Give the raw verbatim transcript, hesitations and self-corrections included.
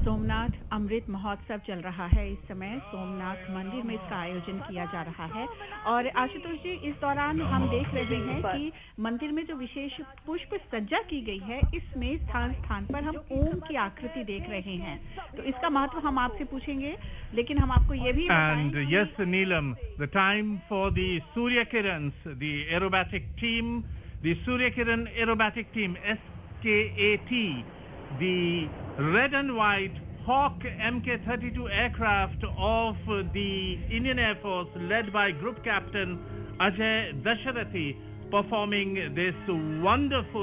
सोमनाथ अमृत महोत्सव चल रहा है। इस समय सोमनाथ मंदिर में इसका आयोजन किया जा रहा है और आशुतोष जी, इस दौरान हम देख रहे हैं कि मंदिर में जो विशेष पुष्प सज्जा की गई है, इसमें स्थान स्थान पर हम ओम की आकृति देख रहे हैं। तो इसका महत्व हम आपसे पूछेंगे, लेकिन हम आपको ये भी And uh, yes, Neelam, the time for the Surya Kirans, the aerobatic team, the Surya Kiran aerobatic team, S K A T, the red and white Hawk M K thirty-two aircraft of the Indian Air Force led by Group Captain Ajay Dasharathi, performing this wonderful